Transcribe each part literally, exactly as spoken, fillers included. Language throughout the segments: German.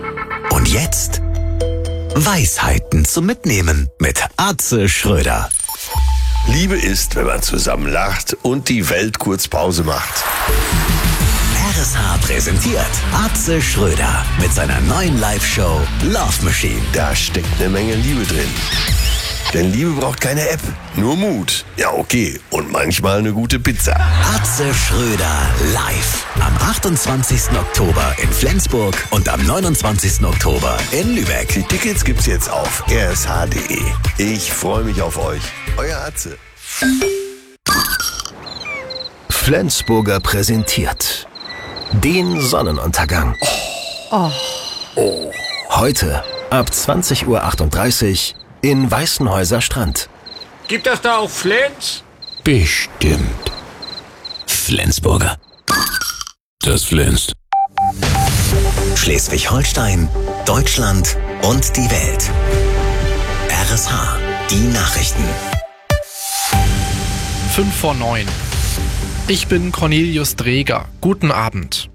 Und jetzt Weisheiten zum Mitnehmen mit Atze Schröder. Liebe ist, wenn man zusammen lacht und die Welt kurz Pause macht. R S H präsentiert Atze Schröder mit seiner neuen Live-Show Love Machine. Da steckt eine Menge Liebe drin. Denn Liebe braucht keine App, nur Mut. Ja, okay. Und manchmal eine gute Pizza. Atze Schröder live am achtundzwanzigsten Oktober in Flensburg und am neunundzwanzigsten Oktober in Lübeck. Die Tickets gibt's jetzt auf r s h punkt d e. Ich freue mich auf euch. Euer Atze. Flensburger präsentiert den Sonnenuntergang. Oh. Oh. Heute ab zwanzig Uhr achtunddreißig in Weißenhäuser Strand. Gibt das da auch Flens? Bestimmt. Flensburger. Das flänzt. Schleswig-Holstein, Deutschland und die Welt. R S H, die Nachrichten. Fünf vor neun. Ich bin Cornelius Dreger. Guten Abend.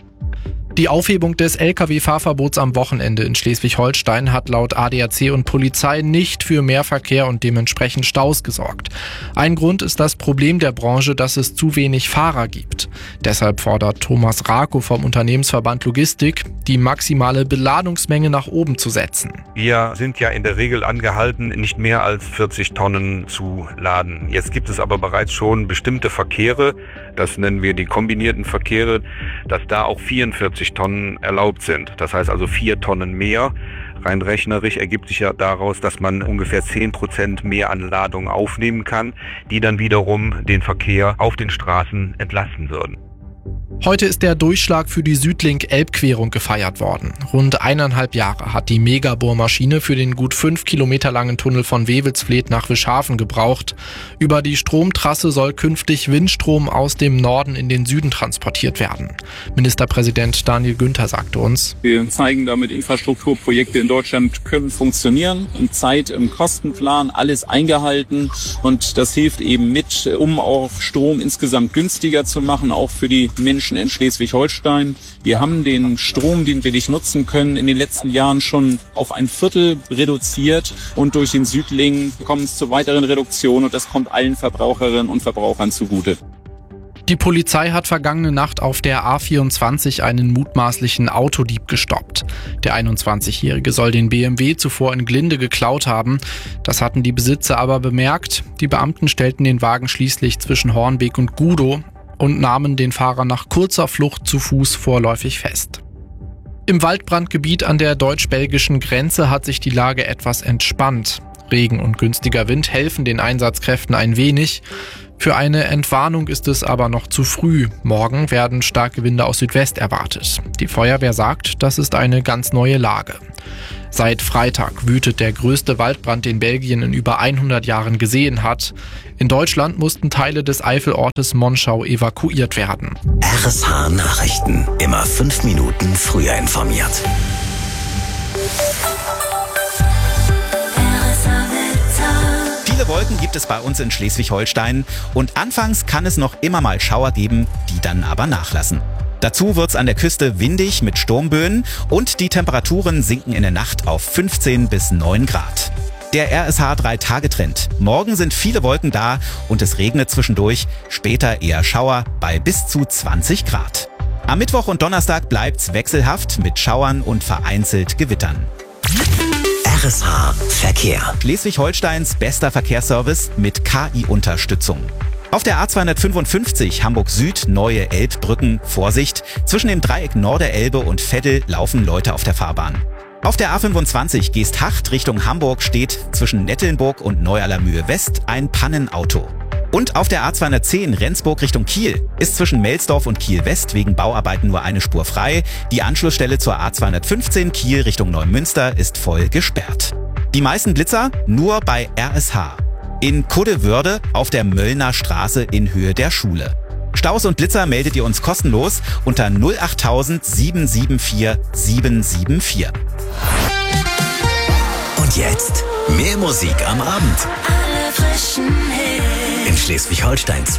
Die Aufhebung des L K W-Fahrverbots am Wochenende in Schleswig-Holstein hat laut A D A C und Polizei nicht für mehr Verkehr und dementsprechend Staus gesorgt. Ein Grund ist das Problem der Branche, dass es zu wenig Fahrer gibt. Deshalb fordert Thomas Rakow vom Unternehmensverband Logistik, die maximale Beladungsmenge nach oben zu setzen. Wir sind ja in der Regel angehalten, nicht mehr als vierzig Tonnen zu laden. Jetzt gibt es aber bereits schon bestimmte Verkehre, das nennen wir die kombinierten Verkehre, dass da auch vierundvierzig Tonnen erlaubt sind. Das heißt also vier Tonnen mehr. Rein rechnerisch ergibt sich ja daraus, dass man ungefähr zehn Prozent mehr an Ladung aufnehmen kann, die dann wiederum den Verkehr auf den Straßen entlasten würden. Heute ist der Durchschlag für die Südlink-Elbquerung gefeiert worden. Rund eineinhalb Jahre hat die Megabohrmaschine für den gut fünf Kilometer langen Tunnel von Wewelsfleth nach Wischhafen gebraucht. Über die Stromtrasse soll künftig Windstrom aus dem Norden in den Süden transportiert werden. Ministerpräsident Daniel Günther sagte uns: Wir zeigen damit, Infrastrukturprojekte in Deutschland können funktionieren. Im Zeit-, im Kostenplan, alles eingehalten. Und das hilft eben mit, um auch Strom insgesamt günstiger zu machen, auch für die Menschen in Schleswig-Holstein. Wir haben den Strom, den wir nicht nutzen können, in den letzten Jahren schon auf ein Viertel reduziert. Und durch den Südlink kommt es zu weiteren Reduktionen und das kommt allen Verbraucherinnen und Verbrauchern zugute. Die Polizei hat vergangene Nacht auf der A vierundzwanzig einen mutmaßlichen Autodieb gestoppt. Der einundzwanzigjährige soll den B M W zuvor in Glinde geklaut haben. Das hatten die Besitzer aber bemerkt. Die Beamten stellten den Wagen schließlich zwischen Hornbeek und Gudow und nahmen den Fahrer nach kurzer Flucht zu Fuß vorläufig fest. Im Waldbrandgebiet an der deutsch-belgischen Grenze hat sich die Lage etwas entspannt. Regen und günstiger Wind helfen den Einsatzkräften ein wenig. Für eine Entwarnung ist es aber noch zu früh. Morgen werden starke Winde aus Südwest erwartet. Die Feuerwehr sagt, das ist eine ganz neue Lage. Seit Freitag wütet der größte Waldbrand, den Belgien in über hundert Jahren gesehen hat. In Deutschland mussten Teile des Eifelortes Monschau evakuiert werden. R S H Nachrichten. Immer fünf Minuten früher informiert. Viele Wolken gibt es bei uns in Schleswig-Holstein und anfangs kann es noch immer mal Schauer geben, die dann aber nachlassen. Dazu wird's an der Küste windig mit Sturmböen und die Temperaturen sinken in der Nacht auf fünfzehn bis neun Grad. Der R S H drei Tage Trend. Morgen sind viele Wolken da und es regnet zwischendurch, später eher Schauer bei bis zu zwanzig Grad. Am Mittwoch und Donnerstag bleibt's wechselhaft mit Schauern und vereinzelt Gewittern. R S H Verkehr. Schleswig-Holsteins bester Verkehrsservice mit K I-Unterstützung. Auf der A zweihundertfünfundfünfzig Hamburg Süd, neue Elbbrücken, Vorsicht, zwischen dem Dreieck Norderelbe und Veddel laufen Leute auf der Fahrbahn. Auf der A fünfundzwanzig Geesthacht Richtung Hamburg steht zwischen Nettelnburg und Neu-Allermühe West ein Pannenauto. Und auf der A zweihundertzehn Rendsburg Richtung Kiel ist zwischen Melsdorf und Kiel West wegen Bauarbeiten nur eine Spur frei. Die Anschlussstelle zur A zweihundertfünfzehn Kiel Richtung Neumünster ist voll gesperrt. Die meisten Blitzer nur bei R S H. In Kuddewörde auf der Möllner Straße in Höhe der Schule. Staus und Blitzer meldet ihr uns kostenlos unter null acht null sieben sieben vier sieben sieben vier. Und jetzt mehr Musik am Abend. Alle frischen Hits. In Schleswig-Holsteins